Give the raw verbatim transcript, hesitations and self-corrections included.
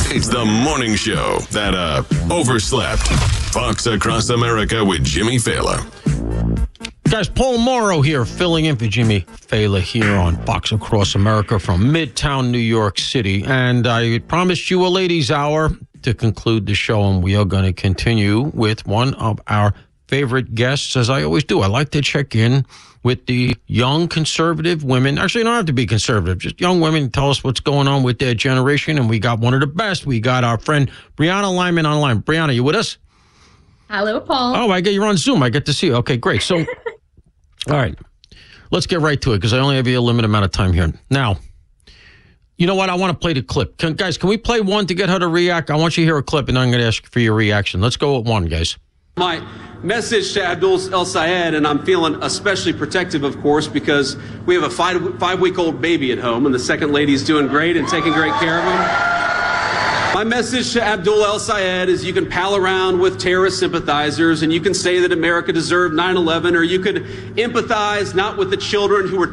It's the morning show that, uh, overslept. Fox Across America with Jimmy Fallon. Guys, Paul Morrow here, filling in for Jimmy Fallon here on Fox Across America from Midtown, New York City. And I promised you a ladies' hour to conclude the show, and we are going to continue with one of our favorite guests, as I always do. I like to check in with the young conservative women. Actually, you don't have to be conservative. Just young women tell us what's going on with their generation. And we got one of the best. We got our friend Brianna Lyman online. Brianna, you with us? Hello, Paul. Oh, I get you're on Zoom. I get to see you. Okay, great. So, all right, let's get right to it because I only have a limited amount of time here. Now, you know what? I want to play the clip. Can, guys, can we play one to get her to react? I want you to hear a clip, and then I'm going to ask for your reaction. Let's go with one, guys. My message to Abdul El Sayed, and I'm feeling especially protective, of course, because we have a five, five-week-old baby at home, and the second lady's doing great and taking great care of him. My message to Abdul El Sayed is you can pal around with terrorist sympathizers, and you can say that America deserved nine eleven, or you could empathize not with the children who were